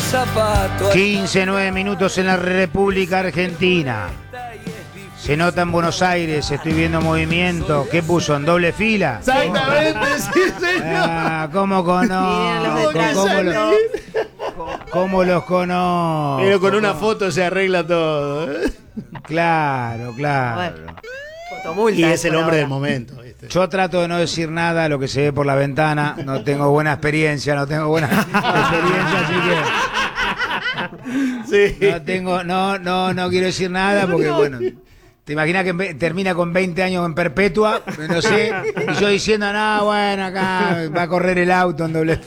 zapato. 15, 9 minutos en la República Argentina. Se nota en Buenos Aires, estoy viendo movimiento. ¿Qué puso? ¿En doble fila? Exactamente, sí, señor. ¿Cómo conozco? ¿Cómo los conozco? Pero con una foto se arregla todo. Claro. Y es el hombre del momento, ¿viste? Yo trato de no decir nada, lo que se ve por la ventana. No tengo buena experiencia, así que Sí. no quiero decir nada porque bueno. ¿Te imaginas que termina con 20 años en perpetua? No sé. Y yo diciendo, no, bueno, acá va a correr el auto en doble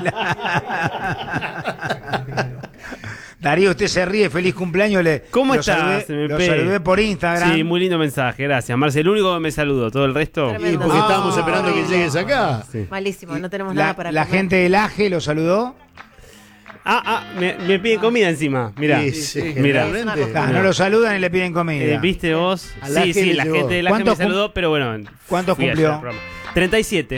fila. Darío, usted se ríe, feliz cumpleaños. ¿Cómo estás? Lo saludé por Instagram. Sí, muy lindo mensaje, gracias. Marce, el único que me saludó, todo el resto. Y porque estábamos esperando que llegues acá. Sí. Malísimo, no tenemos nada para La comer. gente del AGE lo saludó. Me piden comida encima, mirá. Sí, Mirá. realmente. No lo saludan y le piden comida. ¿Viste vos? Al AGE Sí, le la llegó. gente del AGE me saludó, pero bueno. ¿Cuántos fui cumplió? ayer al programa. 37.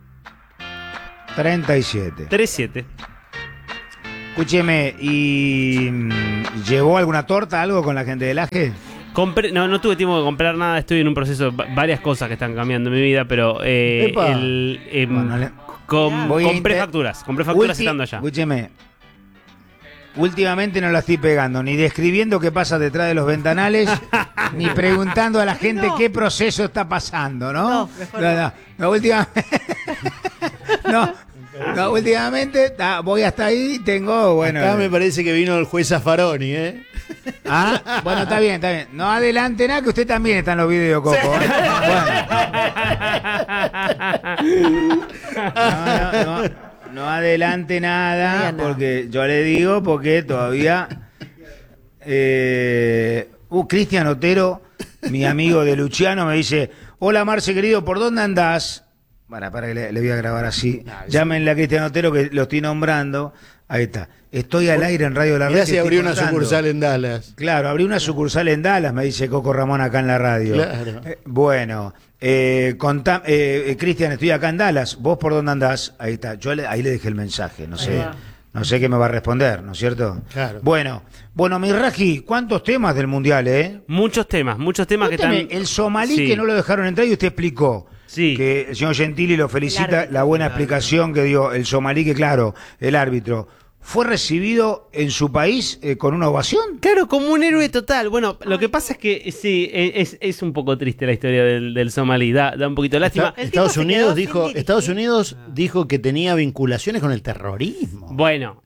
37. 37. Escúcheme, ¿y llevó alguna torta, algo con la gente del AGE? No tuve tiempo de comprar nada, estoy en un proceso, varias cosas que están cambiando en mi vida, pero Bueno, compré facturas estando allá. Escúcheme, últimamente no la estoy pegando, ni describiendo qué pasa detrás de los ventanales, ni preguntando a la gente qué proceso está pasando, ¿no? No, mejor no, últimamente... No, últimamente voy hasta ahí, tengo, bueno... Acá me parece que vino el juez Zaffaroni, ¿eh? Bueno, está bien. No adelante nada, que usted también está en los videos, Coco. Sí. Bueno. No adelante nada, porque yo le digo, porque todavía... Cristian Otero, mi amigo de Luciano, me dice: hola Marce, querido, ¿por dónde andás? Para que le voy a grabar así. Llámenle a Cristian Otero, que lo estoy nombrando. Ahí está. Estoy al aire en Radio de la Red. Mirá si abrió una sucursal en Dallas. Claro, abrí una sucursal en Dallas, me dice Coco Ramón acá en la radio. Claro. Bueno, Cristian, estoy acá en Dallas. ¿Vos por dónde andás? Ahí está. Yo ahí le dejé el mensaje, no sé qué me va a responder, ¿no es cierto? Claro. Bueno, mi Raji, ¿cuántos temas del Mundial, Muchos temas que están... El somalí que no lo dejaron entrar y usted explicó. Sí. Que el señor Gentili lo felicita, la buena explicación que dio el somalí, que claro, el árbitro fue recibido en su país con una ovación. Claro, como un héroe total. Bueno, lo que pasa es que sí, es un poco triste la historia del somalí, da un poquito de lástima. Estados Unidos dijo que tenía vinculaciones con el terrorismo. Bueno,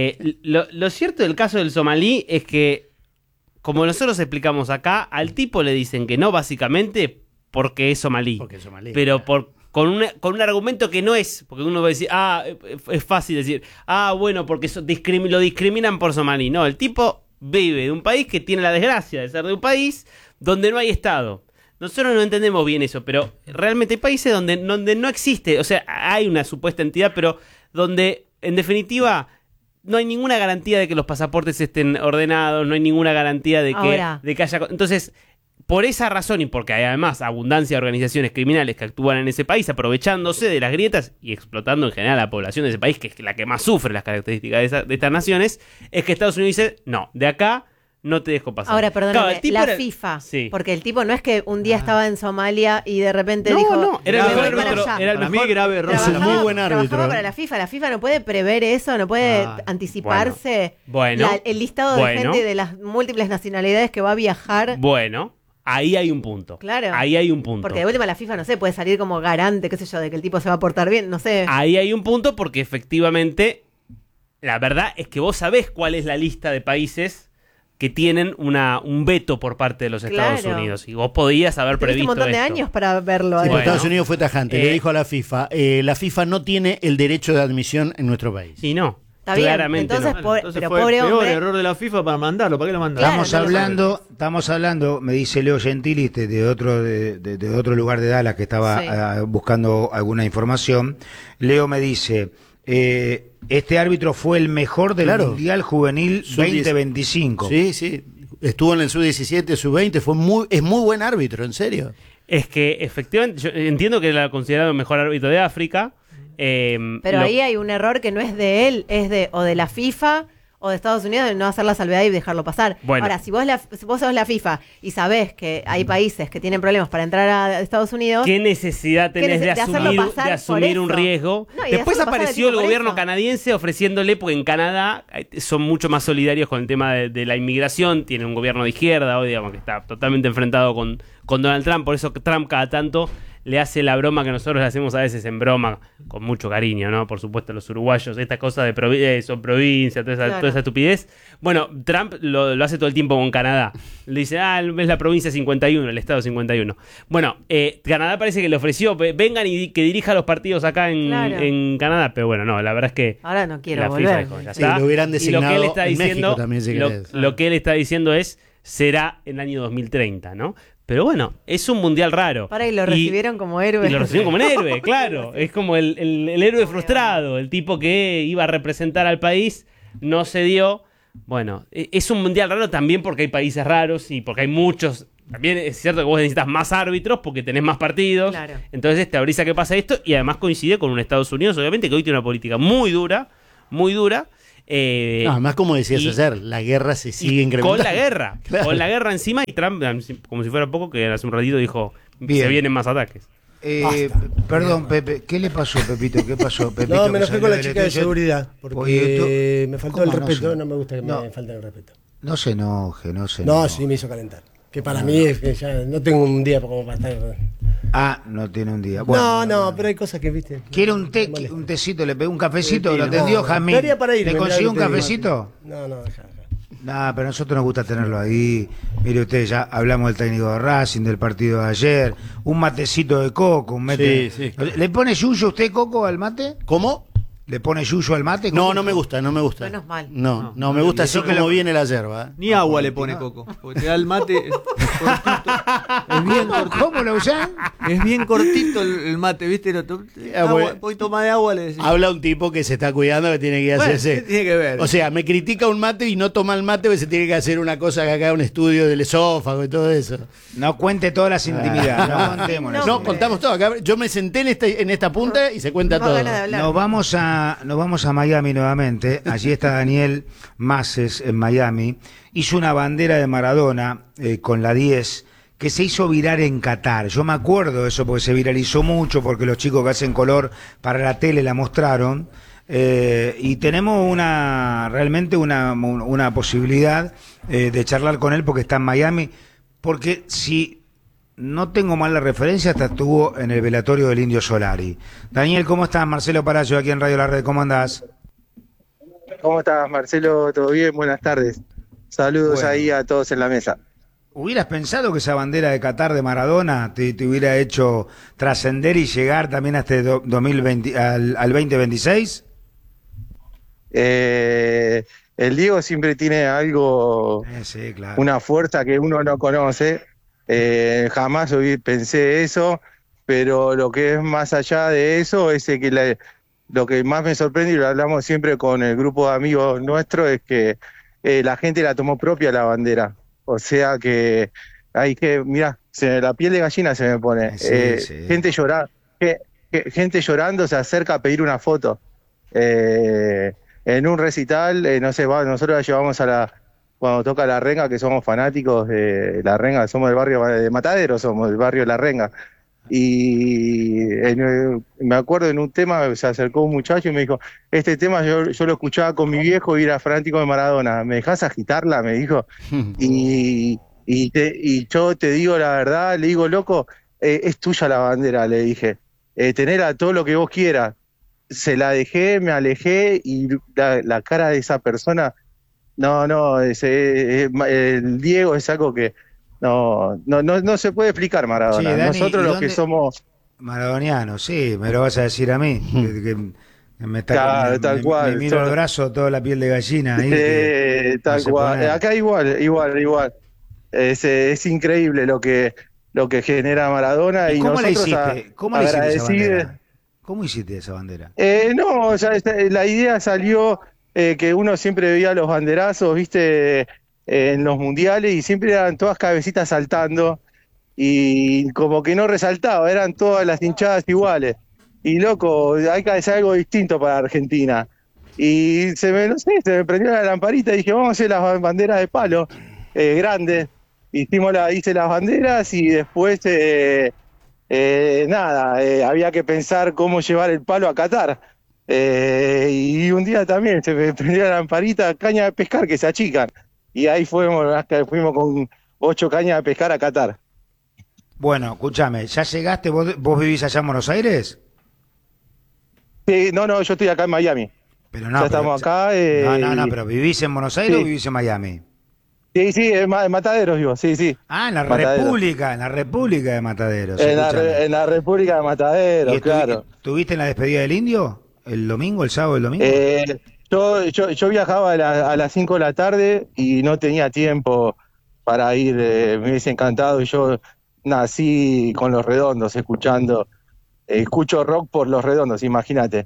lo cierto del caso del somalí es que, como nosotros explicamos acá, al tipo le dicen que no, básicamente porque es somalí. Pero con un argumento que no es, porque uno va a decir, es fácil decir, bueno, porque lo discriminan por somalí. No, el tipo vive de un país que tiene la desgracia de ser de un país donde no hay Estado. Nosotros no entendemos bien eso, pero realmente hay países donde no existe, o sea, hay una supuesta entidad, pero donde, en definitiva, no hay ninguna garantía de que los pasaportes estén ordenados, no hay ninguna garantía de que haya... Entonces, por esa razón, y porque hay además abundancia de organizaciones criminales que actúan en ese país, aprovechándose de las grietas y explotando en general a la población de ese país, que es la que más sufre las características de estas naciones, es que Estados Unidos dice, no, de acá no te dejo pasar. Ahora, perdóname, claro, FIFA, sí. Porque el tipo no es que un día estaba en Somalia y de repente dijo... No, era el mejor árbitro, era el mejor grave error. Es un muy buen árbitro. Trabajaba para la FIFA no puede prever eso, no puede anticiparse el listado de gente de las múltiples nacionalidades que va a viajar. Bueno, ahí hay un punto. Claro. Ahí hay un punto. Porque de última la FIFA, no sé, puede salir como garante, qué sé yo, de que el tipo se va a portar bien, no sé. Ahí hay un punto porque efectivamente la verdad es que vos sabés cuál es la lista de países que tienen un veto por parte de los Estados Unidos. Y vos podías haber previsto un montón de esto. años para verlo. Sí, pero Estados Unidos fue tajante, le dijo a la FIFA, la FIFA no tiene el derecho de admisión en nuestro país. Y no. Está bien, claramente entonces, no. pero fue pobre el peor hombre. error de la FIFA para mandarlo. ¿Para qué lo mandaron? Claro, Estamos hablando, me dice Leo Gentili, de otro lugar de Dallas que estaba buscando alguna información. Leo me dice, este árbitro fue el mejor del Mundial Juvenil 2025. Sí. Estuvo en el Sub-17, Sub-20, es muy buen árbitro, en serio. Es que efectivamente, yo entiendo que era considerado el mejor árbitro de África. Pero ahí hay un error que no es de él, es de la FIFA o de Estados Unidos de no hacer la salvedad y dejarlo pasar. Bueno. Ahora, si vos sos la FIFA y sabés que hay países que tienen problemas para entrar a Estados Unidos... ¿Qué necesidad tenés de asumir un riesgo? No, después apareció el gobierno canadiense ofreciéndole, porque en Canadá son mucho más solidarios con el tema de la inmigración, tienen un gobierno de izquierda, o digamos que está totalmente enfrentado con Donald Trump, por eso Trump cada tanto le hace la broma que nosotros le hacemos a veces en broma, con mucho cariño, ¿no? Por supuesto, los uruguayos, esta cosa de son provincia, toda esa estupidez. Bueno, Trump lo hace todo el tiempo con Canadá. Le dice, es la provincia 51, el estado 51. Bueno, Canadá parece que le ofreció, vengan y que dirija los partidos acá en Canadá, pero bueno, no, la verdad es que... Ahora no quiero volver. Lo hubieran designado y lo que él está diciendo, México también, si lo que él está diciendo será en el año 2030, ¿no? Pero bueno, es un mundial raro. Y lo recibieron como héroe. Y lo recibieron como un héroe, claro. Es como el héroe frustrado, el tipo que iba a representar al país, no se dio. Bueno, es un mundial raro también porque hay países raros y porque hay muchos. También es cierto que vos necesitas más árbitros porque tenés más partidos. Claro. Entonces te abrís a que pasa esto y además coincide con un Estados Unidos, obviamente, que hoy tiene una política muy dura, muy dura. Además, como decías ayer, la guerra se sigue incrementando. Con la guerra encima, y Trump, como si fuera poco, que hace un ratito dijo, se vienen más ataques. Perdón, Pepe, ¿qué le pasó, Pepito? ¿Qué pasó, Pepito? No, me enojé con la chica de seguridad, porque me faltó el respeto, no me gusta que me falte el respeto. No se enoje, No, sí, me hizo calentar. Que para mí es que ya no tengo un día como para estar... no tiene un día. Bueno, no, pero hay cosas que, viste... ¿Quiere un tecito? ¿Le pegó un cafecito? ¿Lo atendió Jamín? ¿Le consiguió un cafecito? No, deja. No, pero a nosotros nos gusta tenerlo ahí. Mire usted, ya hablamos del técnico de Racing, del partido de ayer. Un matecito de coco, un mate. Sí. ¿Le pone yuyo usted, Coco, al mate? ¿Cómo? ¿Le pone yuyo al mate? No me gusta. Menos mal. No, me gusta así como viene la yerba. Ni agua le pone Coco, porque te da el mate cortito. Es bien cortito. ¿Cómo lo usan? Es bien cortito el mate, ¿viste? Un poquito más de agua le decís. Habla un tipo que se está cuidando, que tiene que hacerse. ¿Qué tiene que ver? O sea, me critica un mate y no toma el mate porque se tiene que hacer una cosa que acá un estudio del esófago y todo eso. No cuente todas las intimidades, no contemos. No, contamos todo. Acá, yo me senté en esta punta y se cuenta todo. Nos vamos a Miami nuevamente. Allí está Daniel Maces en Miami. Hizo una bandera de Maradona con la 10 que se hizo viral en Qatar. Yo me acuerdo de eso porque se viralizó mucho, porque los chicos que hacen color para la tele la mostraron. Y tenemos realmente una posibilidad de charlar con él porque está en Miami. Porque si no tengo mal la referencia, hasta estuvo en el velatorio del Indio Solari. Daniel, ¿cómo estás? Marcelo Palacio, aquí en Radio La Red, ¿cómo andás? ¿Cómo estás, Marcelo? ¿Todo bien? Buenas tardes. Saludos ahí a todos en la mesa. ¿Hubieras pensado que esa bandera de Qatar de Maradona te hubiera hecho trascender y llegar también hasta 2020, al 2026? El Diego siempre tiene algo, sí, claro. Una fuerza que uno no conoce. Jamás pensé eso, pero lo que es más allá de eso es que lo que más me sorprende, y lo hablamos siempre con el grupo de amigos nuestros, es que la gente la tomó propia la bandera. O sea que hay que, mirá, la piel de gallina se me pone. Sí. Gente llorando se acerca a pedir una foto. En un recital, no sé, nosotros la llevamos cuando toca La Renga, que somos fanáticos de La Renga, somos del barrio de Matadero, somos del barrio de La Renga. Y me acuerdo en un tema, se acercó un muchacho y me dijo, este tema yo lo escuchaba con mi viejo y era fanático de Maradona, ¿me dejás agitarla? Me dijo. Y yo te digo la verdad, le digo, loco, es tuya la bandera, le dije, tenela todo lo que vos quieras. Se la dejé, me alejé y la cara de esa persona, el Diego es algo que no se puede explicar, Maradona. Sí, Dani, nosotros los que somos maradonianos, sí, me lo vas a decir a mí, que me miro el brazo, toda la piel de gallina ahí. Tal cual. Acá igual. Es increíble lo que genera Maradona. ¿Y cómo la hiciste? ¿Cómo hiciste esa bandera? La idea salió que uno siempre veía los banderazos, viste, en los mundiales, y siempre eran todas cabecitas saltando y como que no resaltaba, eran todas las hinchadas iguales. Y loco, hay que hacer algo distinto para Argentina. y se me prendió la lamparita y dije, vamos a hacer las banderas de palo grandes. Hice las banderas y después había que pensar cómo llevar el palo a Qatar. Y un día también se me prendió la lamparita, caña de pescar que se achican. Y ahí fuimos con 8 cañas de pescar a Qatar. Bueno, escúchame, ¿ya llegaste? ¿Vos vivís allá en Buenos Aires? Sí, no, yo estoy acá en Miami. Pero no, ya estamos acá. No, pero ¿vivís en Buenos Aires o vivís en Miami? Sí, en Mataderos vivo, sí. Ah, en la República de Mataderos. En la República de Mataderos, claro. ¿Tuviste en la despedida del Indio? ¿El domingo, el sábado, el domingo? Yo viajaba a las 5 de la tarde y no tenía tiempo para ir, me hubiese encantado. Yo nací con Los Redondos, escucho rock por Los Redondos, imagínate.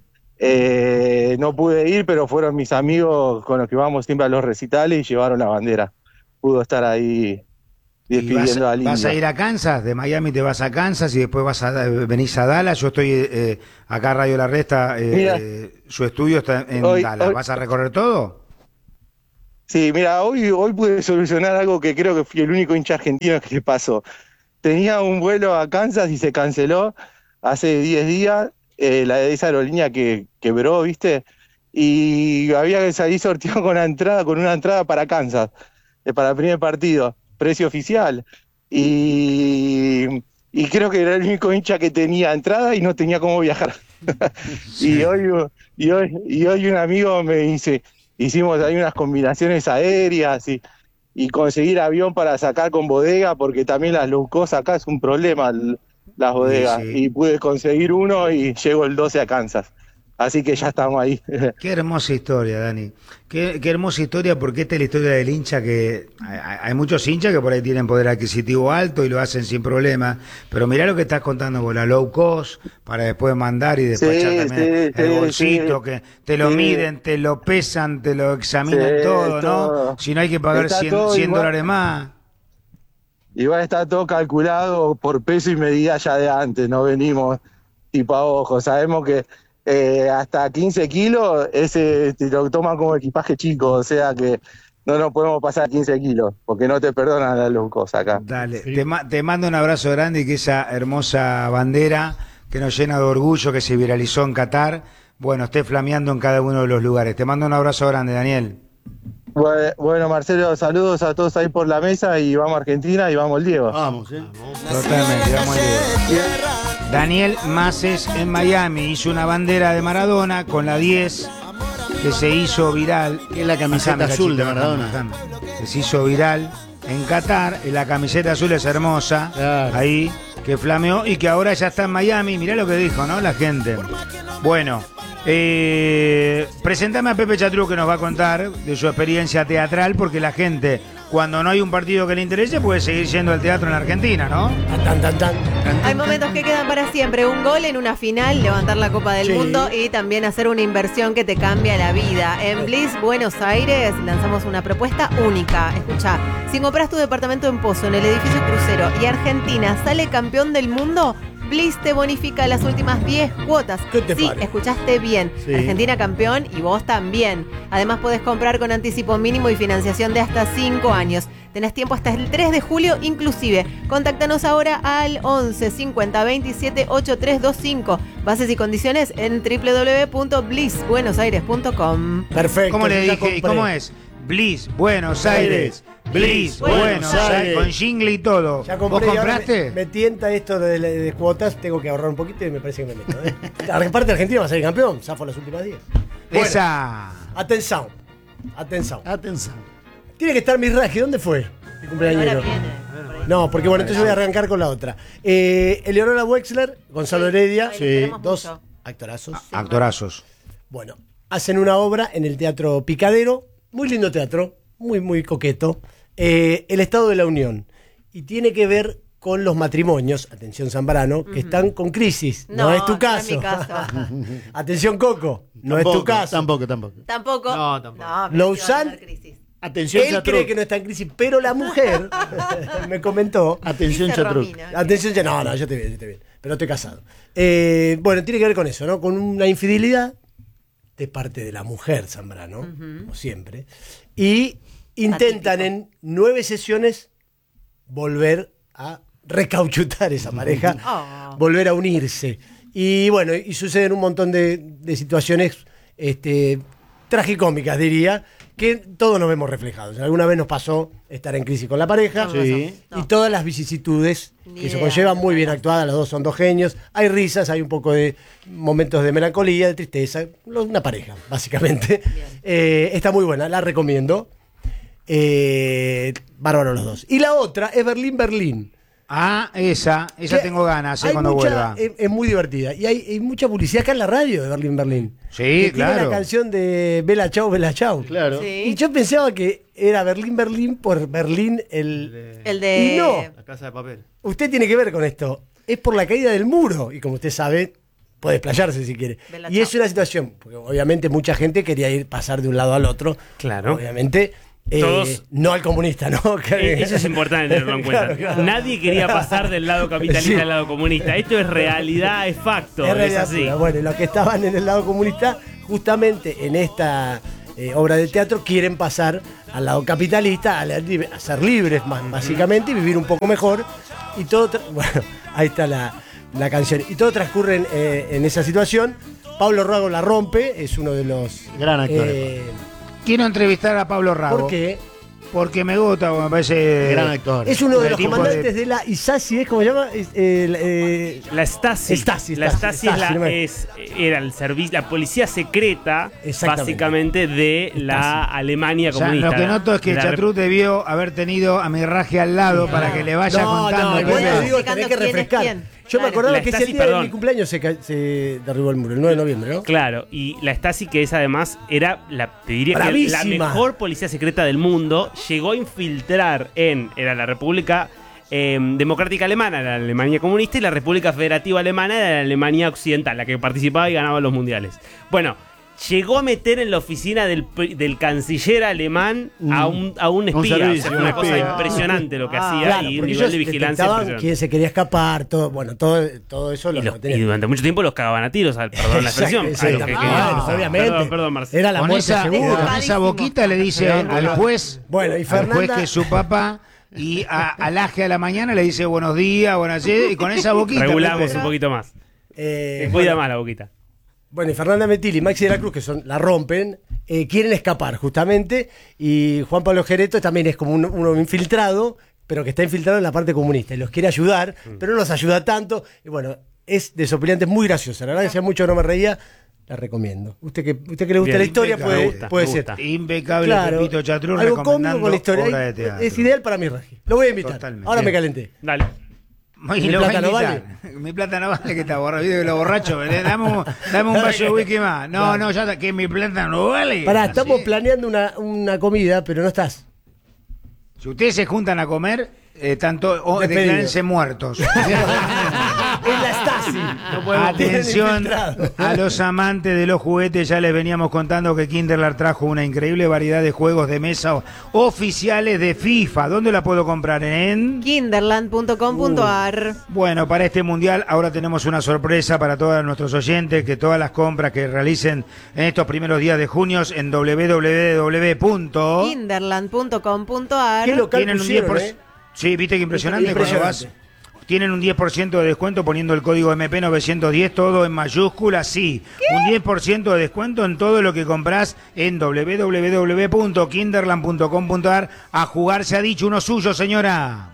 No pude ir, pero fueron mis amigos con los que vamos siempre a los recitales y llevaron la bandera. Pudo estar ahí despidiendo al Indio. ¿Vas a ir a Kansas? De Miami te vas a Kansas y después venís a Dallas. Yo estoy acá en Radio La Resta, su estudio está en Dallas. ¿Vas a recorrer todo? Sí, mira, hoy pude solucionar algo que creo que fui el único hincha argentino que le pasó. Tenía un vuelo a Kansas y se canceló hace 10 días, esa aerolínea que quebró, ¿viste? Y había que salir sorteado con una entrada para Kansas, para el primer partido, precio oficial. Y creo que era el único hincha que tenía entrada y no tenía cómo viajar. Sí. y hoy un amigo me dice, hicimos ahí unas combinaciones aéreas y conseguir avión para sacar con bodega, porque también las low cost acá es un problema, las bodegas. Sí. Y pude conseguir uno y llego el 12 a Kansas. Así que ya estamos ahí. Qué hermosa historia, Dani. Qué hermosa historia, porque esta es la historia del hincha que... Hay muchos hinchas que por ahí tienen poder adquisitivo alto y lo hacen sin problema, pero mirá lo que estás contando vos, la low cost, para después mandar y despachar también el bolsito, que te lo miden, te lo pesan, te lo examinan todo, ¿no? Si no hay que pagar $100 más. Igual está todo calculado por peso y medida ya de antes, no venimos tipo a ojo, sabemos que hasta 15 kilos ese te lo toman como equipaje chico, o sea que no nos podemos pasar 15 kilos, porque no te perdonan las lucas acá. Dale, sí. Te mando un abrazo grande y que esa hermosa bandera que nos llena de orgullo, que se viralizó en Qatar, bueno, esté flameando en cada uno de los lugares. Te mando un abrazo grande, Daniel. Bueno, Marcelo, saludos a todos ahí por la mesa y vamos a Argentina y vamos el Diego. Vamos. Totalmente, vamos el Diego. Daniel Maces en Miami hizo una bandera de Maradona con la 10 que se hizo viral. Es la camiseta azul de Maradona. Que se hizo viral en Qatar. La camiseta azul es hermosa. Claro. Ahí, que flameó y que ahora ya está en Miami. Mirá lo que dijo, ¿no? La gente. Bueno, presentame a Pepe Chatruc, que nos va a contar de su experiencia teatral, porque la gente, cuando no hay un partido que le interese, puede seguir yendo al teatro en la Argentina, ¿no? Hay momentos que quedan para siempre. Un gol en una final, levantar la Copa del Mundo y también hacer una inversión que te cambia la vida. En Bliss Buenos Aires lanzamos una propuesta única. Escucha, si compras tu departamento en Pozo, en el edificio Crucero, y Argentina sale campeón del mundo, Bliss te bonifica las últimas 10 cuotas. Sí, escuchaste bien. Sí. Argentina campeón y vos también. Además podés comprar con anticipo mínimo y financiación de hasta 5 años. Tenés tiempo hasta el 3 de julio inclusive. Contáctanos ahora al 11 50 27 8325. Bases y condiciones en www.blissbuenosaires.com. Perfecto. ¿Cómo le dije? ¿Y cómo es? Bliss Buenos Aires. Bliss Buenos Aires. Con jingle y todo. Ya compré. ¿Vos compraste? Me tienta esto de cuotas. Tengo que ahorrar un poquito y me parece que me meto. Aparte, Argentina va a ser campeón. Zafo las últimas 10. Bueno, esa. Atención. Tiene que estar mi raje. ¿Dónde fue? Mi cumpleañero. No, porque bueno, entonces voy a arrancar con la otra. Eleonora Wexler, Gonzalo Heredia. Sí. Dos actorazos. Actorazos. Bueno, hacen una obra en el Teatro Picadero. Muy lindo teatro. Muy coqueto. El Estado de la Unión. Y tiene que ver con los matrimonios, atención Zambrano, que están con crisis. No es tu caso. No es mi caso. Atención Coco, no es tu caso. Tampoco. Tampoco. No, Lausanne, atención él Chatruc. cree que no está en crisis, pero la mujer me comentó. Atención Chatruc. Atención, no, yo estoy bien, pero estoy casado. Bueno, tiene que ver con eso, ¿no? Con una infidelidad de parte de la mujer Zambrano, como siempre, y intentan en 9 sesiones volver a recauchutar esa pareja, volver a unirse. Y bueno, y suceden un montón de situaciones tragicómicas, diría, que todos nos vemos reflejados. Alguna vez nos pasó estar en crisis con la pareja, y todas las vicisitudes que se conllevan, muy bien actuadas, los dos son 2 genios, hay risas, hay un poco de momentos de melancolía, de tristeza, una pareja, básicamente. Está muy buena, la recomiendo. Bárbaro los dos. Y la otra es Berlín, Berlín. Esa tengo ganas cuando vuelva. Es muy divertida. Y hay mucha publicidad acá en la radio de Berlín, Berlín. Sí, claro. Tiene la canción de Bella Ciao, Bella Ciao. Claro. Sí. Y yo pensaba que era Berlín, Berlín por Berlín El de... Y no. La Casa de Papel. Usted tiene que ver con esto. Es por la caída del muro. Y como usted sabe, puede explayarse si quiere. Bella Y Ciao. es una situación, porque obviamente mucha gente quería pasar de un lado al otro. Claro. Obviamente... Todos- no al comunista, ¿no? Eso es importante tenerlo en cuenta. Claro. Nadie quería pasar del lado capitalista al lado comunista. Esto es realidad, es facto, Es es realidad así. pura. Bueno, y los que estaban en el lado comunista, justamente en esta obra de teatro, quieren pasar al lado capitalista, a ser libres, más básicamente, y vivir un poco mejor. Y todo, bueno, ahí está la canción. Y todo transcurre en esa situación. Pablo Rago la rompe, es uno de los... Gran actor. Quiero entrevistar a Pablo Rago. ¿Por qué? Porque me gusta, me parece... Gran actor. Es uno de los tipo comandantes de la ISASI, ¿es como se llama? La Stasi. La Stasi era el servicio, la policía secreta, Exactamente. básicamente, de la Alemania O sea, comunista. lo que noto es que La Chatrut debió haber tenido a mi raje al lado para que le vaya contando. No, Pepe. yo digo, tenés que ¿Quién es refrescar. quién? Yo me Claro. acordaba La que ese Stasi, día de perdón. mi cumpleaños se derribó el muro, el 9 de noviembre, ¿no? Claro, y la Stasi, que es además, te diría que la Bravísima. mejor policía secreta del mundo, llegó a infiltrar era la República Democrática Alemana, la Alemania comunista, y la República Federativa Alemana, era la Alemania Occidental, la que participaba y ganaba los mundiales. Bueno, llegó a meter en la oficina del canciller alemán a un espía. servicio, O sea, fue un una cosa espía. impresionante lo que hacía, Claro, y un porque nivel ellos de vigilancia detectaban impresionante. quién se quería escapar, todo eso Y, lo tenían. y durante mucho tiempo los cagaban a tiros, perdón la expresión. Exacto, a los que exactamente. querían. Obviamente. Perdón, Marcelo. Era la Con muerte segura. con esa boquita le dice al juez, Bueno, y al juez Fernanda... que es su papá, y al Aje a la mañana le dice buenos días, buenas noches, y con esa boquita... Regulamos Pepe. un poquito más. eh, Cuida más la boquita. Bueno, y Fernanda Metil y Maxi de la Cruz, que la rompen, quieren escapar justamente, y Juan Pablo Gereto también es como uno infiltrado, pero que está infiltrado en la parte comunista, y los quiere ayudar, pero no los ayuda tanto, y bueno, es desopilante, es muy graciosa, la verdad que hacía mucho no me reía, la recomiendo. Usted que le gusta Bien, la historia impecable, puede me ser. gusta. Impecable, Claro, Pepito Chatrut algo cómico recomendando con la historia, obra de teatro. es ideal para mi Raji. Lo voy a invitar. Totalmente. Ahora me Bien. calenté. Dale. Y Mi lo va a plata no invitar. Mi plata no vale, que está borracho, viste que lo borracho, dame un vaso de whisky más. No, ya está, que mi plata no vale. Pará, Así estamos es. planeando una comida, pero no estás. Si ustedes se juntan a comer, Despedido. declárense muertos. Es la Stasi. Atención Infiltrado. a los amantes de los juguetes, ya les veníamos contando que Kinderland trajo una increíble variedad de juegos de mesa oficiales de FIFA. ¿Dónde la puedo comprar? En... Kinderland.com.ar. Bueno, para este mundial ahora tenemos una sorpresa para todos nuestros oyentes, que todas las compras que realicen en estos primeros días de junio en www. Kinderland.com.ar. ¿Qué local Tienen un pusieron, 10%. Sí, viste que impresionante, cuando vas. Tienen un 10% de descuento poniendo el código MP910, todo en mayúsculas, sí. Un 10% de descuento en todo lo que comprás en www.kinderland.com.ar. A jugar se ha dicho uno suyo, señora.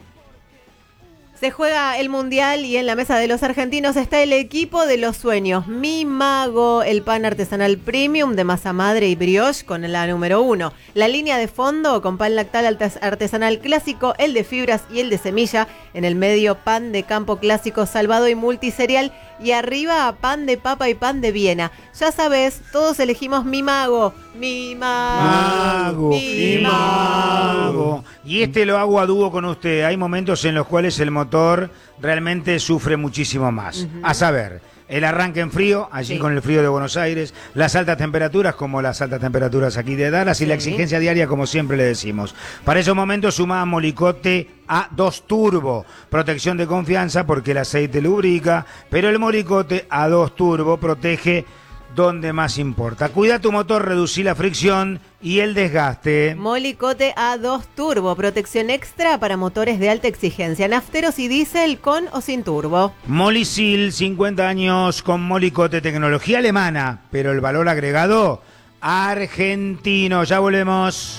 Se juega el Mundial y en la mesa de los argentinos está el equipo de los sueños. Mi Mago, el pan artesanal premium de masa madre y brioche con la número 1. La línea de fondo con pan lactal artesanal clásico, el de fibras y el de semilla. En el medio, pan de campo clásico salvado y multiserial. Y arriba, pan de papa y pan de Viena. Ya sabes, todos elegimos Mi Mago. Mi Mago. Mi mago. Y lo hago a dúo con usted. Hay momentos en los cuales el motor realmente sufre muchísimo más. A saber, el arranque en frío, allí con el frío de Buenos Aires, las altas temperaturas, como las altas temperaturas aquí de Dallas, y la exigencia diaria, como siempre le decimos. Para esos momentos suma Molicote A2 Turbo, protección de confianza porque el aceite lubrica, pero el Molicote A2 Turbo protege donde más importa. Cuida tu motor, reducí la fricción y el desgaste. Molykote A2 Turbo, protección extra para motores de alta exigencia, nafteros y diésel con o sin turbo. Molysil, 50 años con Molykote, tecnología alemana, pero el valor agregado argentino. Ya volvemos.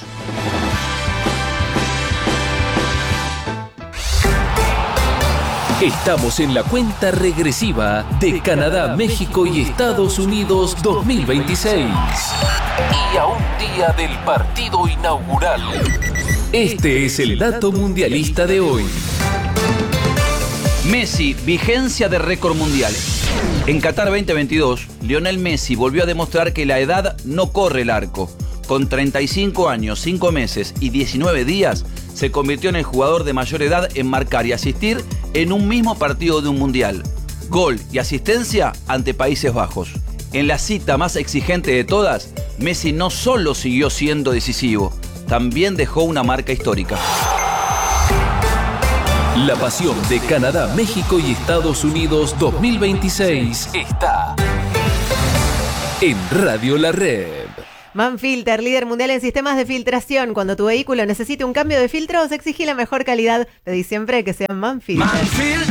Estamos en la cuenta regresiva de Canadá, México y Estados Unidos 2026. Y a un día del partido inaugural. Este es el dato mundialista de hoy. Messi, vigencia de récord mundial. En Qatar 2022, Lionel Messi volvió a demostrar que la edad no corre el arco. Con 35 años, 5 meses y 19 días, se convirtió en el jugador de mayor edad en marcar y asistir en un mismo partido de un mundial. Gol y asistencia ante Países Bajos. En la cita más exigente de todas, Messi no solo siguió siendo decisivo, también dejó una marca histórica. La pasión de Canadá, México y Estados Unidos 2026 está en Radio La Red. Manfilter, líder mundial en sistemas de filtración. Cuando tu vehículo necesite un cambio de filtros, exigí la mejor calidad. Pedí siempre que sea Manfilter.